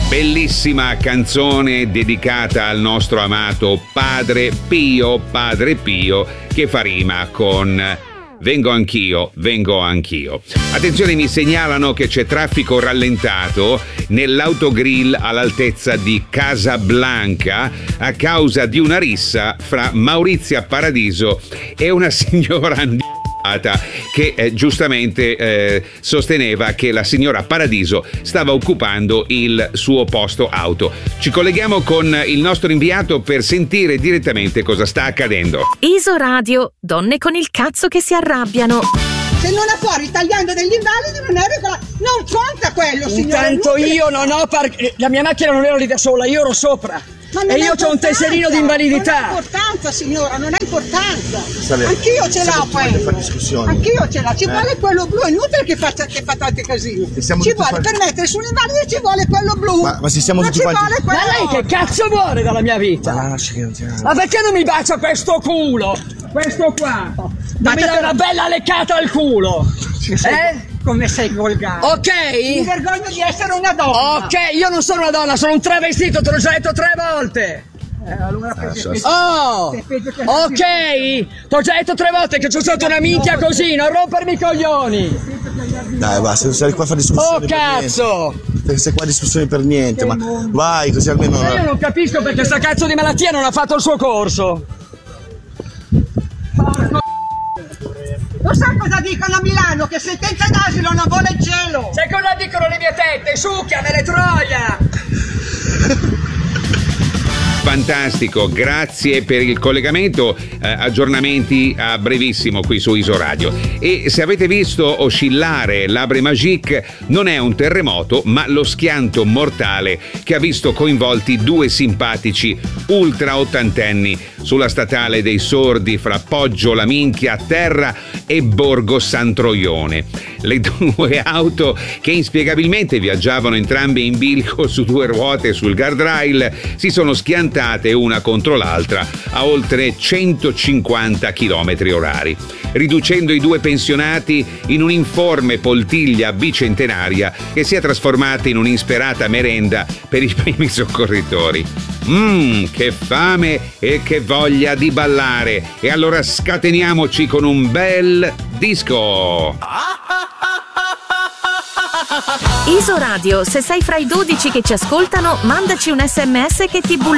Bellissima canzone dedicata al nostro amato Padre Pio, che fa rima con vengo anch'io. Attenzione, mi segnalano che c'è traffico rallentato nell'autogrill all'altezza di Casablanca a causa di una rissa fra Maurizia Paradiso e una signora che giustamente sosteneva che la signora Paradiso stava occupando il suo posto auto. Ci colleghiamo con il nostro inviato per sentire direttamente cosa sta accadendo. Isoradio, donne con il cazzo che si arrabbiano. Se non ha fuori tagliando degli invalidi non è regolare, non conta quello, signora. Intanto io non ho la mia macchina non ero lì da sola, io ero sopra. E io c'ho un tesserino di invalidità. Non ha importanza, signora, non ha importanza. Anch'io ce l'ho quello. Anch'io ce l'ho. Ci vuole quello blu, è inutile che facciate casino. Ci vuole per mettere sull'invalido, ci vuole quello blu. Ma se siamo tutti quanti. Ma lei che cazzo vuole dalla mia vita? Ma perché non mi bacia questo culo? Questo qua. Non mi dà una bella leccata al culo. Come sei volgare. Ok? Mi vergogno di essere una donna. Ok, io non sono una donna, sono un travestito, te l'ho già detto 3 volte. Allora ok, ti ho già detto 3 volte che c'ho stato una minchia così, non rompermi i coglioni. Dai, basta, non sei qua a fare discussioni. Oh cazzo! Sei qua a discussioni per niente, ma vai così almeno. Io non capisco perché sta cazzo di malattia non ha fatto il suo corso. Lo sa cosa dicono a Milano? Che sentenza d'asilo non vuole il cielo! Sai cosa dicono le mie tette? Succhiamele troia! Fantastico, grazie per il collegamento, aggiornamenti a brevissimo qui su Isoradio. E se avete visto oscillare l'Abre Magique, non è un terremoto ma lo schianto mortale che ha visto coinvolti 2 simpatici ultra ottantenni sulla statale dei Sordi fra Poggio la Minchia a terra e Borgo San Troione. Le 2 auto, che inspiegabilmente viaggiavano entrambe in bilico su 2 ruote sul guardrail, si sono schiantate una contro l'altra a oltre 150 km/h, riducendo i 2 pensionati in un'informe poltiglia bicentenaria che si è trasformata in un'insperata merenda per i primi soccorritori. Che fame e che voglia di ballare! E allora scateniamoci con un bel disco! Isoradio, se sei fra i 12 che ci ascoltano, mandaci un SMS che ti